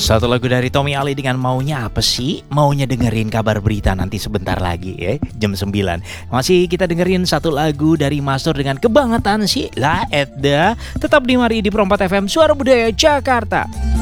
Satu lagu dari Tommy Ali dengan Maunya Apa Sih? Maunya dengerin kabar berita nanti sebentar lagi ya, jam 9. Masih kita dengerin satu lagu dari Mastur dengan Kebangetan Sih lah Edda. Tetap di Mari di Perompat FM Suara Budaya Jakarta.